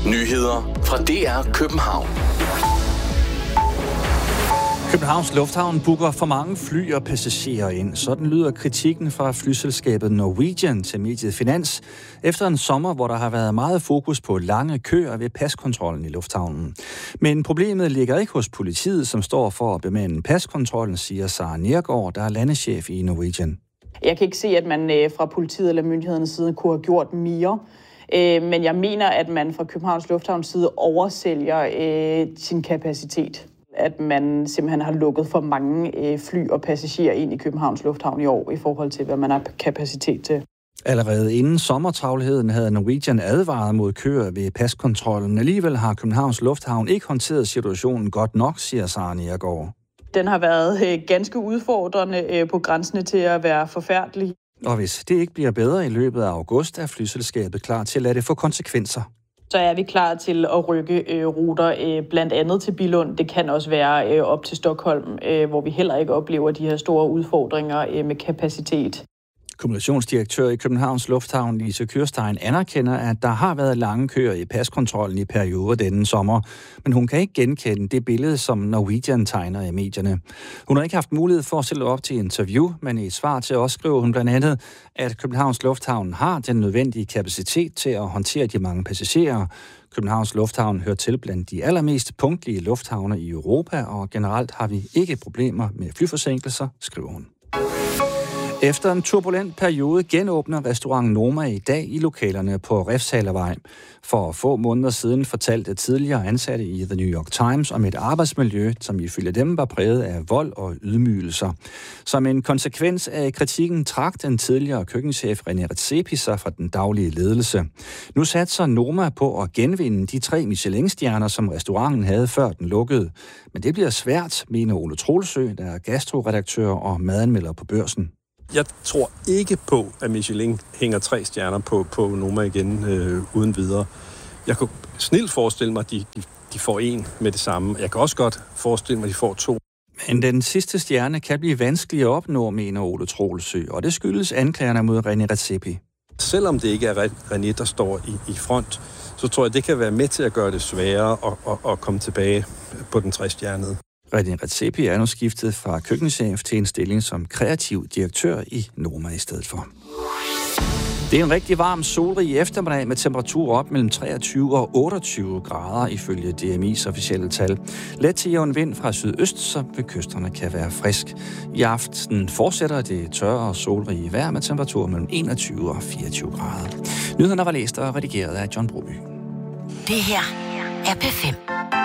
Nyheder fra DR København. Københavns Lufthavn booker for mange fly og passagerer ind. Sådan lyder kritikken fra flyselskabet Norwegian til mediet Finans, efter en sommer, hvor der har været meget fokus på lange køer ved paskontrollen i lufthavnen. Men problemet ligger ikke hos politiet, som står for at bemande paskontrollen, siger Sara Nergård, der er landeschef i Norwegian. Jeg kan ikke se, at man fra politiet eller myndighedernes side kunne have gjort mere. Men jeg mener, at man fra Københavns Lufthavns side oversælger sin kapacitet. At man simpelthen har lukket for mange fly og passagerer ind i Københavns Lufthavn i år, i forhold til, hvad man har kapacitet til. Allerede inden sommertravlheden havde Norwegian advaret mod køer ved paskontrollen. Alligevel har Københavns Lufthavn ikke håndteret situationen godt nok, siger Sara Nergård. Den har været ganske udfordrende på grænsene til at være forfærdelig. Og hvis det ikke bliver bedre i løbet af august, er flyselskabet klar til at lade det få konsekvenser. Så er vi klar til at rykke ruter blandt andet til Billund. Det kan også være op til Stockholm, hvor vi heller ikke oplever de her store udfordringer med kapacitet. Kommunikationsdirektør i Københavns Lufthavn, Lise Kyrstein, anerkender, at der har været lange køer i paskontrollen i perioder denne sommer, men hun kan ikke genkende det billede, som Norwegian tegner i medierne. Hun har ikke haft mulighed for at stille op til interview, men i et svar til os skriver hun blandt andet, at Københavns Lufthavn har den nødvendige kapacitet til at håndtere de mange passagerer. Københavns Lufthavn hører til blandt de allermest punktlige lufthavne i Europa, og generelt har vi ikke problemer med flyforsinkelser, skriver hun. Efter en turbulent periode genåbner restaurant Noma i dag i lokalerne på Refshalervej. For få måneder siden fortalte tidligere ansatte i The New York Times om et arbejdsmiljø, som ifølge dem var præget af vold og ydmygelser. Som en konsekvens af kritikken trak den tidligere køkkenchef René Redzepi sig fra den daglige ledelse. Nu satser Noma på at genvinde de 3 Michelin-stjerner, som restauranten havde før den lukkede. Men det bliver svært, mener Ole Troelsø, der er gastroredaktør og madanmelder på Børsen. Jeg tror ikke på, at Michelin hænger 3 stjerner på Noma igen uden videre. Jeg kan snilt forestille mig, at de får 1 med det samme. Jeg kan også godt forestille mig, at de får 2. Men den sidste stjerne kan blive vanskelig at opnå, mener Ole Troelsø, og det skyldes anklagerne mod René Redzepi. Selvom det ikke er René, der står i front, så tror jeg, det kan være med til at gøre det sværere at komme tilbage på den 3-stjernede. René Redzepi er nu skiftet fra køkkenchef til en stilling som kreativ direktør i Noma i stedet for. Det er en rigtig varm, solrig eftermiddag med temperaturer op mellem 23 og 28 grader ifølge DMI's officielle tal. Let til jævn vind fra sydøst, så ved kysterne kan være frisk. I aften fortsætter det tørre og solrige vejr med temperaturer mellem 21 og 24 grader. Nyhederne var læst og redigeret af John Broby. Det her er P5.